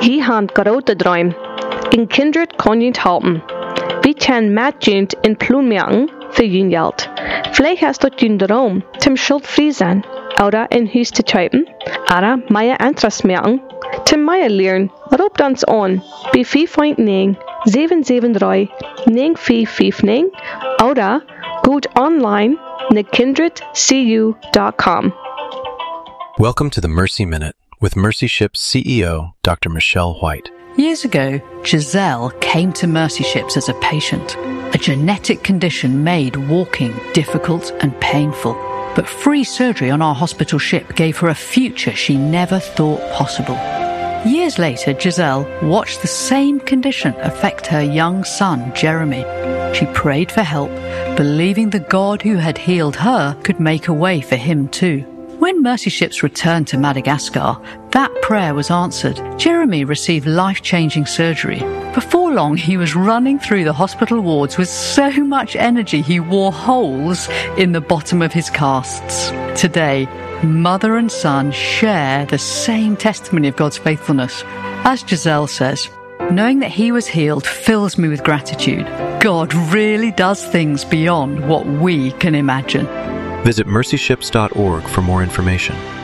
He han grote droom. In kindred kon je helpen. Vi kan matjunt in plunmerken voor je geld. Vielleicht hast du den droom, zum schuldfrei sein, oder in huis te typen, oder mehr Interest merken, zum mehr lernen. Roept ons aan bij 519 773 9459 oder goed online na kindredcu.com. Welcome to the Mercy Minute with Mercy Ships CEO, Dr. Michelle White. Years ago, Giselle came to Mercy Ships as a patient. A genetic condition made walking difficult and painful. But free surgery on our hospital ship gave her a future she never thought possible. Years later, Giselle watched the same condition affect her young son, Jeremy. She prayed for help, believing the God who had healed her could make a way for him too. When Mercy Ships returned to Madagascar, that prayer was answered. Jeremy received life-changing surgery. Before long, he was running through the hospital wards with so much energy he wore holes in the bottom of his casts. Today, mother and son share the same testimony of God's faithfulness. As Giselle says, knowing that he was healed fills me with gratitude. God really does things beyond what we can imagine. Visit mercyships.org for more information.